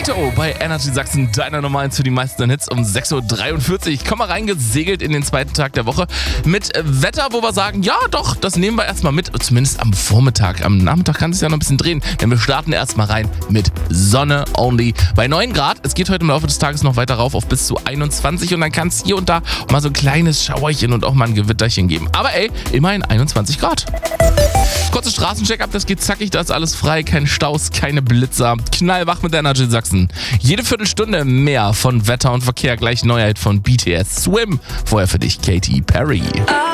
Kato bei Energy Sachsen, deiner Nummer 1 für die meisten Hits um 6.43 Uhr. Ich komme mal reingesegelt in den zweiten Tag der Woche mit Wetter, wo wir sagen, ja doch, das nehmen wir erstmal mit, zumindest am Vormittag. Am Nachmittag kann es ja noch ein bisschen drehen, denn wir starten erstmal rein mit Sonne only bei 9 Grad. Es geht heute im Laufe des Tages noch weiter rauf auf bis zu 21 und dann kann es hier und da mal so ein kleines Schauerchen und auch mal ein Gewitterchen geben. Aber ey, immerhin 21 Grad. Kurze Straßencheck-up, das geht zackig, da ist alles frei, keine Staus, keine Blitzer. Knallwach mit Energy Sachsen. Jede Viertelstunde mehr von Wetter und Verkehr, gleich Neuheit von BTS Swim. Vorher für dich Katy Perry.